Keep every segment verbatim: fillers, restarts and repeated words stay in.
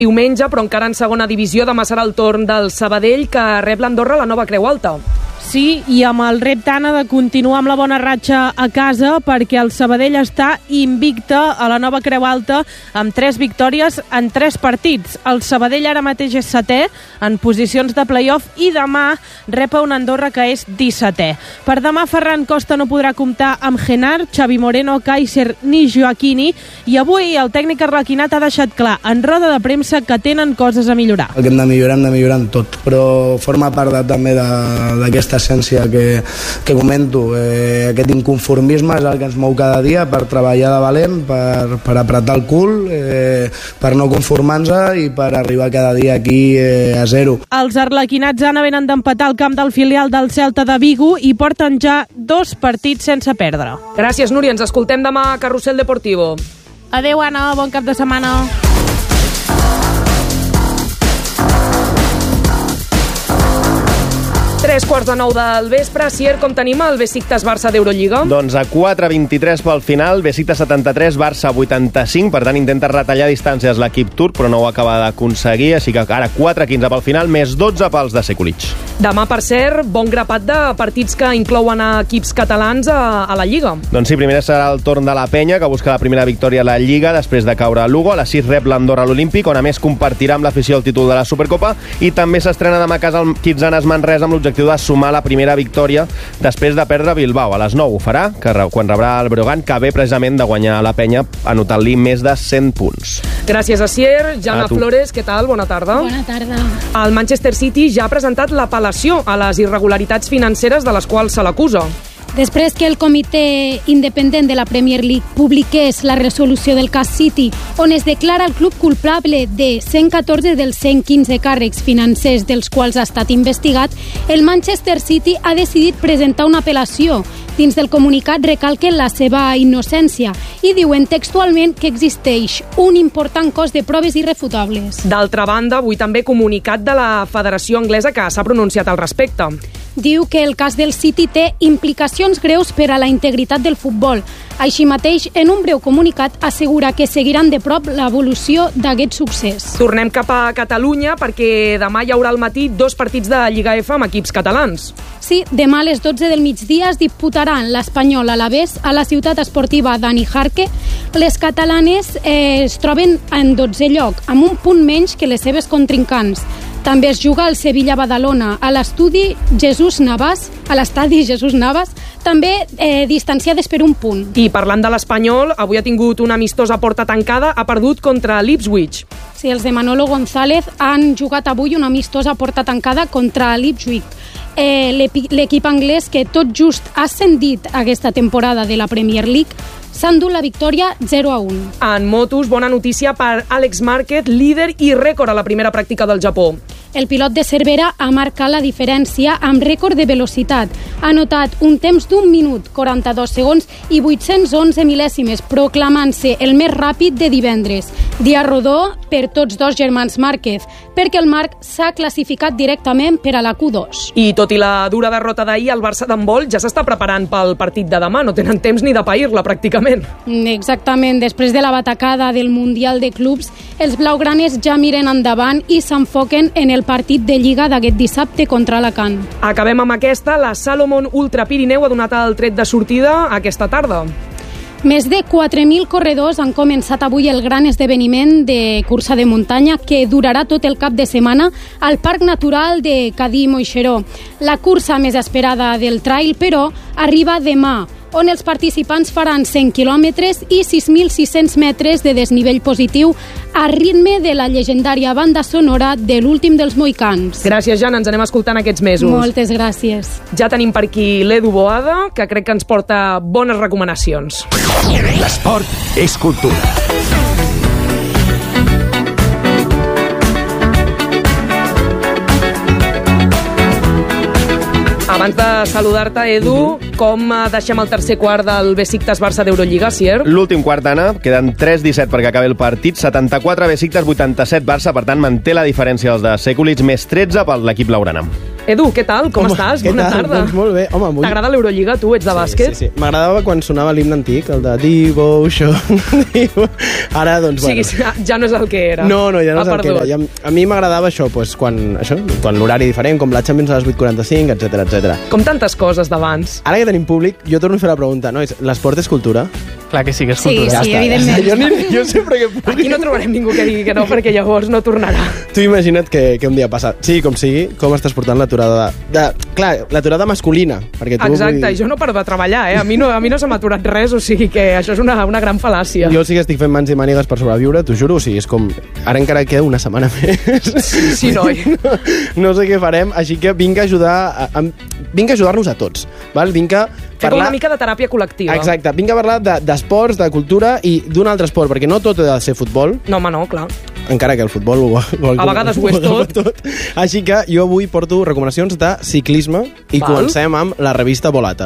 Diumenge, però encara en segona divisió, demà serà el torn del Sabadell, que rep l'Andorra a la Nova Creu Alta. Sí, i amb el repte, Anna, de continuar amb la bona ratxa a casa, perquè el Sabadell està invicte a la Nova Creu Alta amb tres victòries en tres partits. El Sabadell ara mateix és setè en posicions de play-off i demà rep a una Andorra que és dissetè. Per demà, Ferran Costa no podrà comptar amb Genard, Xavi Moreno, Kaiser ni Joaquini, i avui el tècnic arlequinat ha deixat clar en roda de premsa que tenen coses a millorar. El que hem de millorar, hem de millorar en tot, però forma part de, també d'aquesta essència que, que comento. Eh, aquest inconformisme és el que ens mou cada dia per treballar de valent, per, per apretar el cul, eh, per no conformar-nos i per arribar cada dia aquí eh, a zero. Els arlequinats Anna venen d'empatar al camp del filial del Celta de Vigo i porten ja dos partits sense perdre. Gràcies, Núria. Ens escoltem demà a Carrusel Deportivo. Adéu, Anna. Bon cap de setmana. Tres quarts de nou del vespre. Sier, com tenim el Besiktas-Barça d'Eurolliga? Doncs a quatre vint-i-tres pel final, Besiktas setanta-tres, Barça vuitanta-cinc, per tant intenta retallar distàncies l'equip turc, però no ho acaba d'aconseguir, així que ara quatre quinze pel final, més dotze pels de Sekulic. Demà, per cert, bon grapat de partits que inclouen equips catalans a, a la Lliga. Doncs sí, primer serà el torn de la Penya, que busca la primera victòria a la Lliga després de caure a Lugo. A les sis rep l'Andorra a l'Olímpic, on a més compartirà amb l'afició el títol de la Supercopa, i també s'estrena demà a casa el Quitzanas Manresa amb l'objectiu de sumar la primera victòria després de perdre Bilbao. A les nou ho farà, que quan rebrà el Breogán, que ve precisament de guanyar a la Penya, anotant-li més de cent punts. Gràcies a Sier. Jana Flores, què tal? Bona tarda. Bona tarda. El Manchester City ja ha presentat l'apel·lació a les irregularitats financeres de les quals se l'acusa. Després que el comitè independent de la Premier League publiqués la resolució del cas City, on es declara el club culpable de cent catorze dels cent quinze càrrecs financers dels quals ha estat investigat, el Manchester City ha decidit presentar una apel·lació. Dins del comunicat recalquen la seva innocència i diuen textualment que existeix un important cos de proves irrefutables. D'altra banda, avui també comunicat de la Federació Anglesa que s'ha pronunciat al respecte. Diu que el cas del City té implicacions greus per a la integritat del futbol. Així mateix, en un breu comunicat, assegura que seguiran de prop l'evolució d'aquest succés. Tornem cap a Catalunya perquè demà hi haurà al matí dos partits de Lliga F amb equips catalans. Sí, demà a les dotze del migdia es disputaran l'Espanyol Alavés a la ciutat esportiva Dani Jarque. Les catalanes eh, es troben en dotzè lloc, amb un punt menys que les seves contrincants. També es juga al Sevilla-Badalona, a l'estudi Jesús Navas, a l'estadi Jesús Navas, també eh, distanciades per un punt. I parlant de l'Espanyol, avui ha tingut una amistosa porta tancada, ha perdut contra l'Ipswich. Sí, els de Manolo González han jugat avui una amistosa porta tancada contra l'Ipswich. Eh, l'equip anglès, que tot just ha ascendit aquesta temporada de la Premier League, s'ha endut la victòria zero a un. En motos, bona notícia per Alex Márquez, líder i rècord a la primera pràctica del Japó. El pilot de Cervera ha marcat la diferència amb rècord de velocitat. Ha anotat un temps d'un minut, quaranta-dos segons i vuit-cents onze mil·lèsimes, proclamant-se el més ràpid de divendres. Dia rodó per tots dos germans Márquez, perquè el Marc s'ha classificat directament per a la Q dos. I tot i la dura derrota d'ahir, el Barça d'handbol ja s'està preparant pel partit de demà. No tenen temps ni de pair-la, pràcticament. Exactament. Després de la batacada del Mundial de Clubs, els blaugranes ja miren endavant i s'enfoquen en el partit de Lliga d'aquest dissabte contra Alacant. Acabem amb aquesta. La Salomon Ultra Pirineu ha donat el tret de sortida aquesta tarda. Més de quatre mil corredors han començat avui el gran esdeveniment de cursa de muntanya que durarà tot el cap de setmana al Parc Natural de Cadí-Moixeró. La cursa més esperada del trail, però, arriba demà, on els participants faran cent quilòmetres i sis mil sis-cents metres de desnivell positiu a ritme de la llegendària banda sonora de l'últim dels Mohicans. Gràcies, Jana. Ens anem escoltant aquests mesos. Moltes gràcies. Ja tenim per aquí l'Edu Boada, que crec que ens porta bones recomanacions. L'esport és cultura. Abans de saludar-te, Edu, com deixem el tercer quart del Besiktas-Barça d'Eurolliga, Sier? L'últim quart, Anna, queden tres disset perquè acabi el partit, setanta-quatre Besiktas, vuitanta-set Barça, per tant manté la diferència dels de Sekulic, més tretze per l'equip blaugrana. Edu, què tal? Com Home, estàs? què Bona tal? tarda. Doncs molt bé. Home, avui... T'agrada l'Eurolliga, tu? Ets de bàsquet? Sí, sí, sí. M'agradava quan sonava l'himne antic, el de Devotion. Ara, doncs, bueno... O sigui, ja no és el que era. No, no, ja no ah, és el que era. Ja, a mi m'agradava això, doncs, quan, això, quan l'horari diferent, com la Champions a les vuit quaranta-cinc, etcètera, etcètera. Com tantes coses d'abans. Ara que tenim públic, jo torno a fer la pregunta, no? L'esport és cultura? Clar que sí, que és Sí, cultura. sí, Ja està, evidentment. Ja està. Jo, ni, jo sempre que pugui... Aquí no trobarem ningú que digui que no, perquè llavors no tornarà. Tu imagina't que, que un dia passa. Sí, com sigui, com estàs portant l'aturada de, de... Clar, l'aturada masculina. Perquè tu, Exacte, vull dir, i jo no paro de treballar, eh? A mi no, a mi no se m'ha aturat res, o sigui que això és una, una gran fal·làcia. Jo sí que estic fent mans i mànigues per sobreviure, t'ho juro, o sigui, és com... Ara encara queda una setmana més. Sí, sí, noi. No, no sé què farem, així que vinc a ajudar... A, a, vinc a ajudar-nos a tots, val? Vinc a Fer com una mica de teràpia col·lectiva. Exacte, vinc a parlar d'esports, de, de cultura i d'un altre esport, perquè no tot ha de ser futbol, No, home, no, clar. encara que el futbol ho, ho, A vegades ho és tot. tot. Així que jo avui porto recomanacions de ciclisme i Val. comencem amb la revista Volata.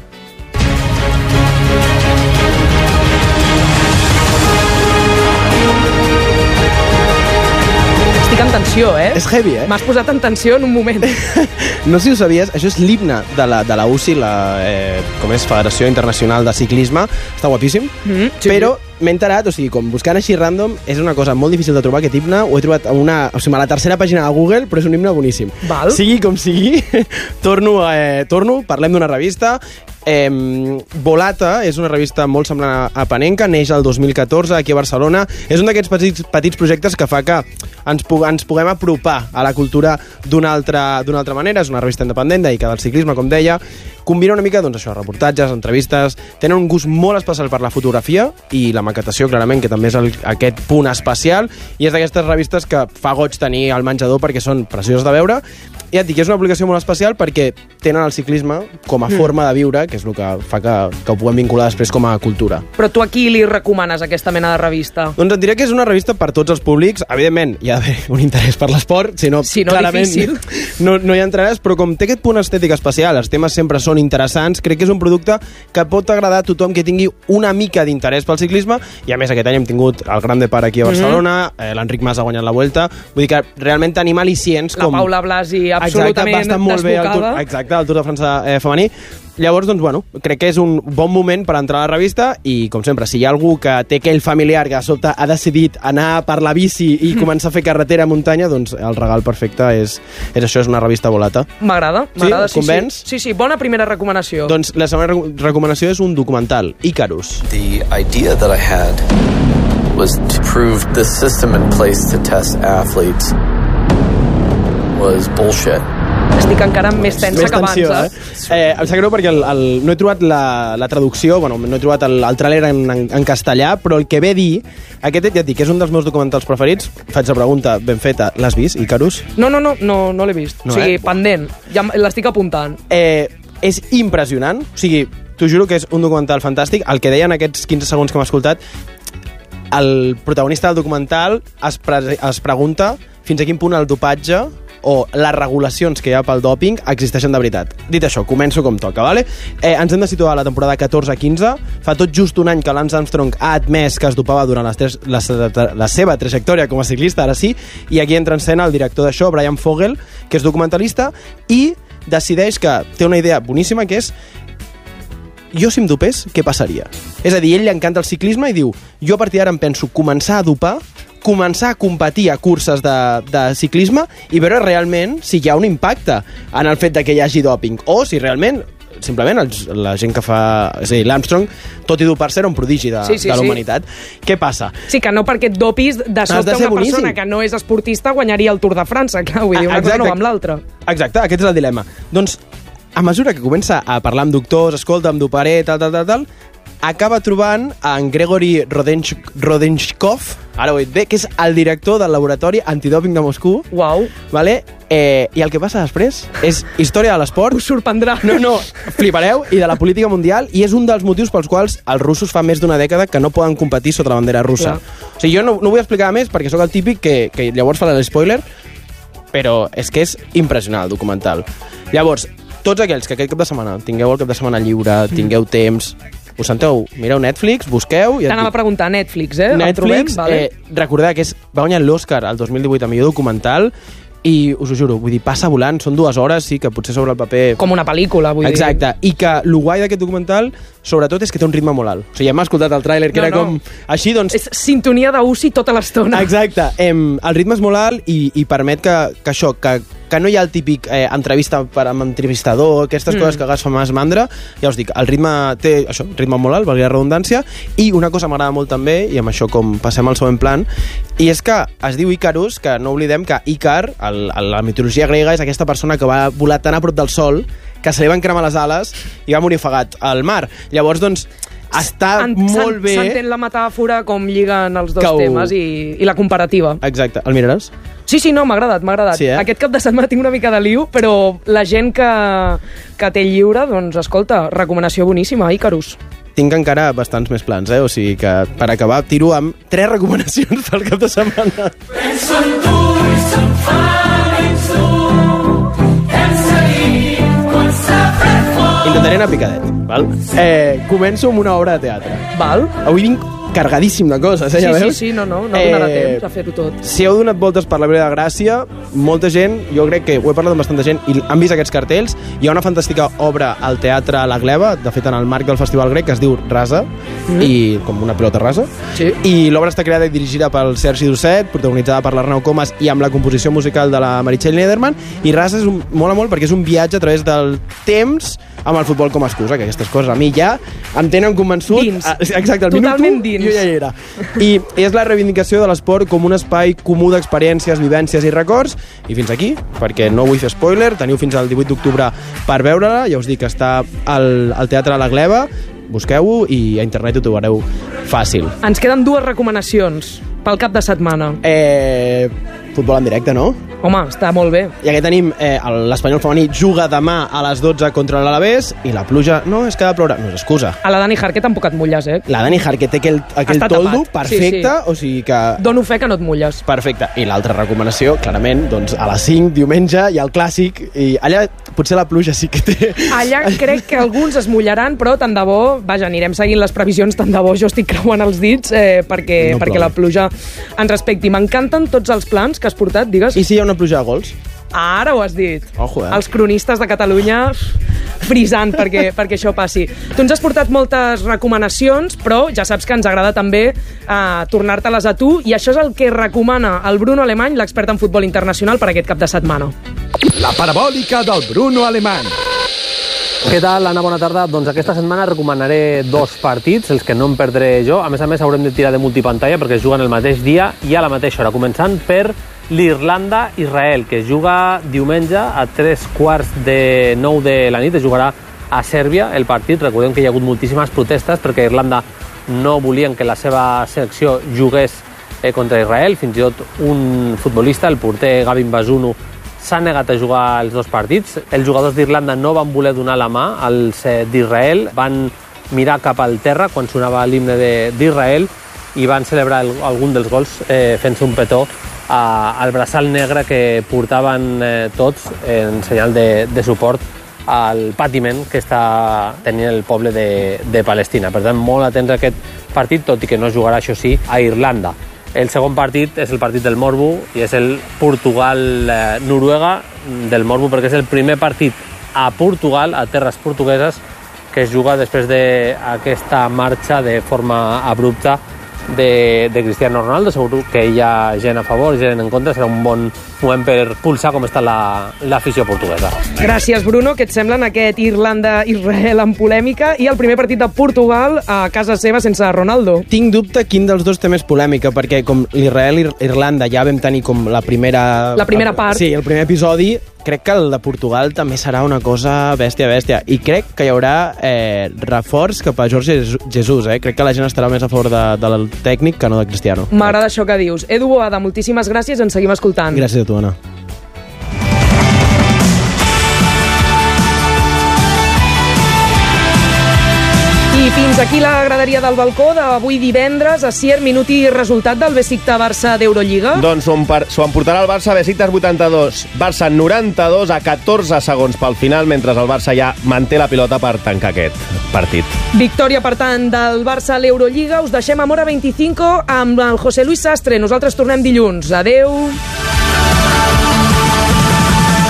Estic en tensió, eh? És heavy, eh? M'has posat en tensió en un moment. No sé si ho sabies, això és l'himne de la, de la U C I, la, eh, com és Federació Internacional de Ciclisme. Està guapíssim, Mm, sí. però m'he enterat, o sigui, com buscant així random, és una cosa molt difícil de trobar aquest himne, ho he trobat a, una, o sigui, a la tercera pàgina de Google, però és un himne boníssim. Val. Sigui com sigui, torno, eh, torno, parlem d'una revista. Eh, Volata és una revista molt semblant a Panenka, neix el dos mil catorze aquí a Barcelona. És un d'aquests petits, petits projectes que fa que ens, pu ens puguem apropar a la cultura d'una altra, d'una altra manera. És una revista independent dedicada al ciclisme, com deia. Combina una mica, doncs, això, reportatges, entrevistes. Tenen un gust molt especial per la fotografia i la maquetació, clarament, que també és el, aquest punt especial. I és d'aquestes revistes que fa goig tenir al menjador perquè són precioses de veure. I ja et dic, és una aplicació molt especial perquè tenen el ciclisme com a forma de viure, que és el que fa que, que ho puguem vincular després com a cultura. Però tu a qui li recomanes aquesta mena de revista? Doncs et diré que és una revista per tots els públics. Evidentment, hi ha d'haver un interès per l'esport, si no, Si no, clarament difícil. no, no hi entraràs, però com té aquest punt estètic especial, els temes sempre són interessants, crec que és un producte que pot agradar a tothom que tingui una mica d'interès pel ciclisme, i a més aquest any hem tingut el Gran Depart aquí a Barcelona, mm-hmm. eh, l'Enric Mas ha guanyat la Vuelta, vull dir que realment tenim al·licients La com... Paula Blasi Exacte, absolutament va estar molt bé el desbocada. Tour, exacte, el Tour de França eh, femení. Llavors, doncs, bueno, crec que és un bon moment per entrar a la revista i, com sempre, si hi ha algú que té aquell familiar que de sobte ha decidit anar per la bici i començar a fer carretera a muntanya, doncs el regal perfecte és, és això, és una revista Volata. M'agrada, m'agrada. et convenç? Sí, sí, sí, bona primera recomanació. Doncs la segona re- recomanació és un documental, Icarus. The idea that I had was to prove the system in place to test athletes was bullshit. Estic encara més tensa Més que abans, tensió, eh? eh? eh? Em sap greu perquè el, el, no he trobat la, la traducció, bueno, no he trobat el, el tràiler en, en, en castellà, però el que ve a dir, aquest ja et dic, és un dels meus documentals preferits. Faig la pregunta ben feta, l'has vist, Icarus? No, no, no, no, no l'he vist. No, o sigui, eh? pendent. Ja m- l'estic apuntant. Eh, és impressionant, o sigui, t'ho juro que és un documental fantàstic. El que deien aquests quinze segons que hem escoltat, el protagonista del documental es, pre es pregunta fins a quin punt el dopatge o les regulacions que hi ha pel dòping existeixen de veritat. Dit això, començo com toca, vale? Eh, ens hem de situar a la temporada catorze quinze. Fa tot just un any que Lance Armstrong ha admès que es dopava durant les tres, la, la seva trajectòria com a ciclista, ara sí, i aquí entra en escena el director d'això, Brian Fogel, que és documentalista, i decideix que té una idea boníssima, que és jo si em dopés, què passaria? És a dir, ell li encanta el ciclisme i diu, jo a partir d'ara em penso començar a dopar, començar a competir a curses de, de ciclisme i veure realment si hi ha un impacte en el fet de que hi hagi dòping, o si realment simplement els, la gent que fa... És a dir, l'Armstrong, tot i dopar-se, era un prodigi de, Sí, sí, de la sí. humanitat. Què passa? Sí, que no perquè et dopis de Has sobte de ser una boníssim. persona que no és esportista guanyaria el Tour de França. Clar, vull dir, una cosa no va amb l'altra. Exacte, aquest és el dilema. Doncs, a mesura que comença a parlar amb doctors, escolta, em doparé, tal, tal, tal, tal, acaba trobant en Gregory Rodench Rodenchkov, ara ho he dit bé, que és el director del laboratori antidòping de Moscou. Uau, Vale? Eh, I el que passa després és història de l'esport. us sorprendrà. No, no, flipareu, i de la política mundial, i és un dels motius pels quals els russos fa més d'una dècada que no poden competir sota la bandera russa. Clar. O sigui, jo no, no vull explicar més perquè sóc el típic que, que llavors fa l'espoiler, però és que és impressionant el documental. Llavors, tots aquells que aquest cap de setmana tingueu el cap de setmana lliure, tingueu temps, us senteu, mireu Netflix, busqueu... I et T'anava a dic- preguntar, Netflix, eh? El Netflix, trobem? Vale. eh, recordar que és, va guanyar l'Oscar el dos mil divuit a millor documental, I us ho juro, vull dir, passa volant, són dues hores, sí, que potser sobre el paper... Com una pel·lícula, vull Exacte. dir. I que el guai d'aquest documental, sobretot, és que té un ritme molt alt. O sigui, hem escoltat el tràiler, que no, era no. com... Així, doncs... És sintonia d'U C I tota l'estona. Exacte. Em, el ritme és molt alt i, i permet que, que això, que, que no hi ha el típic eh, entrevista per amb entrevistador, aquestes mm. coses que agafes més mandra. Ja us dic, el ritme té, això, ritme molt alt, valgui la redundància, i una cosa m'agrada molt també, i amb això com passem al següent plan, i és que es diu Icarus, que no oblidem que Ícar, el, el, la mitologia grega, és aquesta persona que va volar tan a prop del sol que se li van cremar les ales i va morir ofegat al mar. Llavors, doncs, està en, molt bé... S'entén la metàfora com lliguen els dos ho... temes i, i la comparativa. Exacte. El miraràs? Sí, sí, no, m'ha agradat, m'ha agradat. Sí, eh? Aquest cap de setmana tinc una mica de liu, però la gent que, que té lliure, doncs, escolta, recomanació boníssima, Icarus. Tinc encara bastants més plans, eh? O sigui que, per acabar, tiro amb tres recomanacions pel cap de setmana. Penso en tu i se'm fa Intentaré anar picadet, val? Eh, començo amb una obra de teatre. Val. Avui vinc cargadíssim de coses, eh, sí, ja sí, veus? sí, no, no, no donarà eh, temps a fer-ho tot. Si heu donat voltes per la Vila de Gràcia, molta gent, jo crec que ho he parlat amb bastanta gent, i han vist aquests cartells. Hi ha una fantàstica obra al Teatre La Gleva, de fet en el marc del Festival Grec, que es diu Rasa, mm. i com una pilota rasa. Sí. I l'obra està creada i dirigida pel Sergi Dosset, protagonitzada per l'Arnau Comas i amb la composició musical de la Meritxell Nederman, i Rasa és un, mola molt perquè és un viatge a través del temps amb el futbol com a excusa, que aquestes coses a mi ja em tenen convençut. Dins. A, exacte, el Totalment minut dins. Jo ja hi era. I és la reivindicació de l'esport com un espai comú d'experiències, vivències i records. I fins aquí, perquè no vull fer spoiler, teniu fins al divuit d'octubre per veure-la. Ja us dic que està al, al Teatre La Gleva, busqueu-ho i a internet ho trobareu fàcil. Ens queden dues recomanacions pel cap de setmana. Eh, futbol en directe, no? Home, està molt bé. I aquí tenim eh, l'Espanyol femení juga demà a les dotze contra l'Alavés i la pluja, no, és que ha de ploure, no és excusa. A la Dani Jarque tampoc et mulles, eh? La Dani Jarque té aquell, aquell Està toldo tapat. perfecte, Sí, sí. o sigui que... Dono fe que no et mulles. Perfecte. I l'altra recomanació, clarament, doncs a les cinc, diumenge, hi ha el clàssic, i allà potser la pluja sí que té... Allà crec que alguns es mullaran, però tant de bo, vaja, anirem seguint les previsions, tant de bo jo estic creuant els dits eh, perquè, No perquè plou. la pluja ens respecti. M'encanten tots els plans que has portat, digues. I si hi ha una pluja de gols? Ara ho has dit. Ojo, eh? Els cronistes de Catalunya frisant perquè, perquè això passi. Tu ens has portat moltes recomanacions, però ja saps que ens agrada també eh, tornar-te-les a tu, i això és el que recomana el Bruno Alemany, l'expert en futbol internacional, per aquest cap de setmana. La parabòlica del Bruno Alemany. Què tal, Anna? Bona tarda. Doncs aquesta setmana recomanaré dos partits, els que no em perdré jo. A més a més, haurem de tirar de multipantalla perquè es juguen el mateix dia i a la mateixa hora, començant per l'Irlanda-Israel, que es juga diumenge a tres quarts de nou de la nit. Es jugarà a Sèrbia el partit. Recordem que hi ha hagut moltíssimes protestes perquè Irlanda no volien que la seva selecció jugués eh, contra Israel. Fins i tot un futbolista, el porter Gavin Bazunu, s'ha negat a jugar els dos partits. Els jugadors d'Irlanda no van voler donar la mà als d'Israel, van mirar cap al terra quan sonava l'himne d'Israel i van celebrar el, algun dels gols eh, fent-se un petó a, al braçal negre que portaven eh, tots en senyal de, de suport al patiment que està tenint el poble de, de Palestina. Per tant, molt atents a aquest partit, tot i que no jugarà, això sí, a Irlanda. El segon partit és el partit del Morbo i és el Portugal-Noruega del Morbo, perquè és el primer partit a Portugal, a terres portugueses, que es juga després d'aquesta marxa de forma abrupta de, de Cristiano Ronaldo. Segur que hi ha gent a favor, gent en contra. Serà un bon moment per pulsar com està l'afició la, portuguesa. Gràcies, Bruno. Què et semblen aquest Irlanda-Israel en polèmica i el primer partit de Portugal a casa seva sense Ronaldo? Tinc dubte quin dels dos té més polèmica, perquè com l'Israel i Irlanda ja vam tenir com la primera... La primera part. Sí, el primer episodi. Crec que el de Portugal també serà una cosa bèstia, bèstia. I crec que hi haurà eh, reforç cap a Jorge Jesús. Eh? Crec que la gent estarà més a favor de, del tècnic que no de Cristiano. M'agrada això que dius. Edu Boada, moltíssimes gràcies. Ens seguim escoltant. Gràcies a tu, Anna. I fins aquí la graderia del balcó d'avui divendres. A Sier, minut i resultat del Besikta-Barça d'Eurolliga. Doncs s'ho emportarà el Barça, Besiktas vuitanta-dos, Barça noranta-dos, a catorze segons pel final, mentre el Barça ja manté la pilota per tancar aquest partit. Victòria, per tant, del Barça a l'Eurolliga. Us deixem amb Hora vint-i-cinc amb el José Luis Sastre. Nosaltres tornem dilluns. Adeu.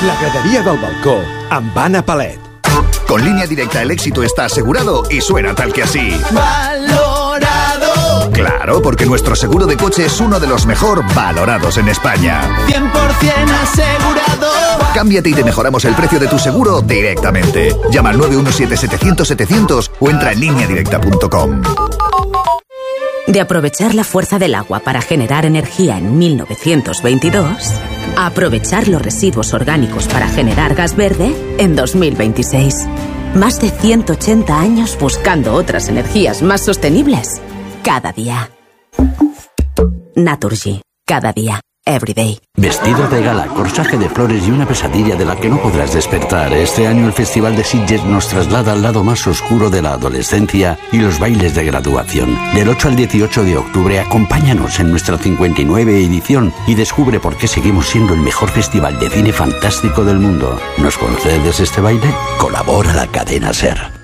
La gradería del balcó, amb Anna Palet. Con Línea Directa el éxito está asegurado y suena tal que así. ¡Valorado! Claro, porque nuestro seguro de coche es uno de los mejor valorados en España. cien por ciento asegurado. Cámbiate y te mejoramos el precio de tu seguro directamente. Llama al nueve uno siete setecientos setecientos o entra en línea directa punto com. De aprovechar la fuerza del agua para generar energía en mil novecientos veintidós, a aprovechar los residuos orgánicos para generar gas verde en dos mil veintiséis. Más de ciento ochenta años buscando otras energías más sostenibles cada día. Naturgy. Cada día. Everyday. Vestido de gala, corsaje de flores y una pesadilla de la que no podrás despertar. Este año el Festival de Sitges nos traslada al lado más oscuro de la adolescencia y los bailes de graduación. Del ocho al dieciocho de octubre, acompáñanos en nuestra cincuenta y nueve edición y descubre por qué seguimos siendo el mejor festival de cine fantástico del mundo. ¿Nos concedes este baile? Colabora la cadena SER.